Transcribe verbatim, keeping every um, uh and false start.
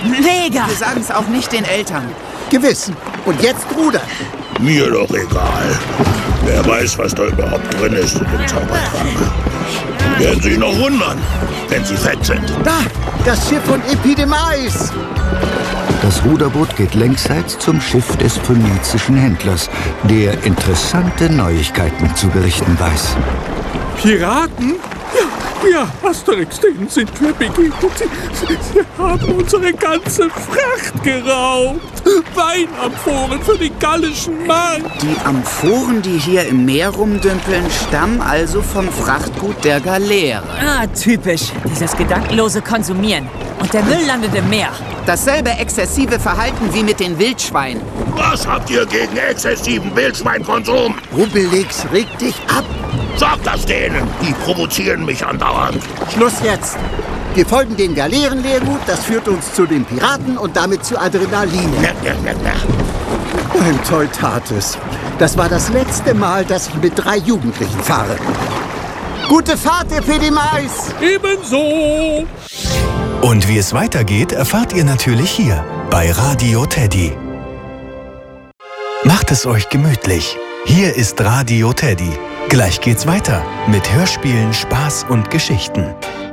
Mega! Wir sagen es auch nicht den Eltern. Gewiss. Und jetzt rudern. Mir doch egal. Wer weiß, was da überhaupt drin ist in dem Zaubertrank. Sie werden sich noch wundern, wenn sie fett sind. Da, das Schiff von Epidemais. Das Ruderboot geht längsseits zum Schiff des phönizischen Händlers, der interessante Neuigkeiten zu berichten weiß. Piraten? Ja, ja, Asterix, denen sind wir begegnet. Sie, sie, sie haben unsere ganze Fracht geraubt. Weinamphoren für den gallischen Markt. Die Amphoren, die hier im Meer rumdümpeln, stammen also vom Frachtgut der Galeere. Ah, typisch. Dieses gedankenlose Konsumieren. Und der Müll landet im Meer. Dasselbe exzessive Verhalten wie mit den Wildschweinen. Was habt ihr gegen exzessiven Wildschweinkonsum? Rubbelix, reg dich ab. Sagt das denen, die provozieren mich andauernd. Schluss jetzt. Wir folgen dem Galeerenlehrgut, das führt uns zu den Piraten und damit zu Adrenalin. Ja, ja, ja, ja. Ein Teutates. Das war das letzte Mal, dass ich mit drei Jugendlichen fahre. Gute Fahrt, Epidemais! Ebenso. Und wie es weitergeht, erfahrt ihr natürlich hier bei Radio Teddy. Macht es euch gemütlich. Hier ist Radio Teddy. Gleich geht's weiter mit Hörspielen, Spaß und Geschichten.